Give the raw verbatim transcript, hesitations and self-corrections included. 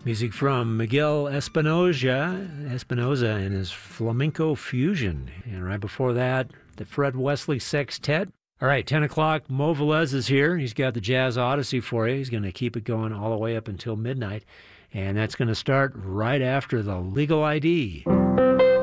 Music from Miguel Espinosa, Espinosa and his Flamenco Fusion. And right before that, the Fred Wesley Sextet. All right, ten o'clock, Mo Velez is here. He's got the Jazz Odyssey for you. He's going to keep it going all the way up until midnight. And that's going to start right after the Legal I D.